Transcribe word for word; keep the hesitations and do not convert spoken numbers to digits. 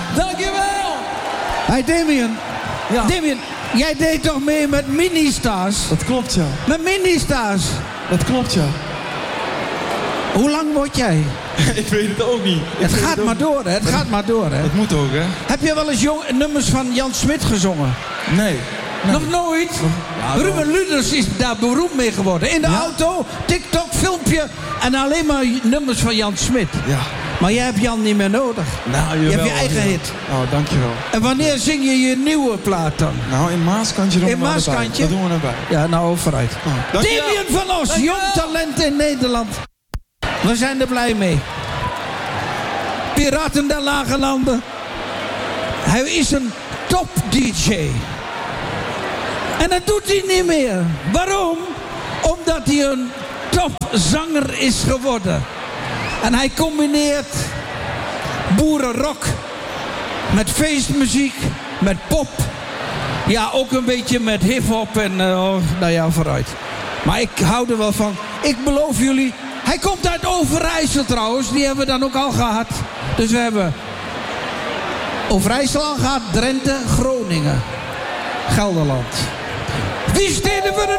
Dankjewel. Hey Damien. Ja. Damien, jij deed toch mee met Ministars? Dat klopt, ja. Met Ministars? Dat klopt, ja. Hoe lang word jij? Ik weet het ook niet. Ik Het weet gaat ook maar niet. door, hè? Het gaat maar door, hè? Dat moet ook, hè? Heb je wel eens jong, nummers van Jan Smit gezongen? Nee. nee. Nog nooit? Ja, Ruben Luders is daar beroemd mee geworden. In de Ja? auto, TikTok, filmpje en alleen maar nummers van Jan Smit. Ja. Maar jij hebt Jan niet meer nodig. Nou, jawel, Je hebt je eigen ja. hit. Oh, dankjewel. En wanneer zing je je nieuwe plaat dan? Nou, in Maaskantje doen we In maar Maaskantje? erbij. Dat doen we erbij. Ja, nou, vooruit. Oh, dankjewel. Damien van Os, Dankjewel. jong talent in Nederland. We zijn er blij mee. Piraten der Lage Landen. Hij is een top-D J. En dat doet hij niet meer. Waarom? Omdat hij een topzanger is geworden. En hij combineert boerenrock met feestmuziek, met pop. Ja, ook een beetje met hip-hop en uh, nou ja, vooruit. Maar ik hou er wel van. Ik beloof jullie, hij komt uit Overijssel trouwens. Die hebben we dan ook al gehad. Dus we hebben Overijssel al gehad, Drenthe, Groningen, Gelderland. Wie steden we er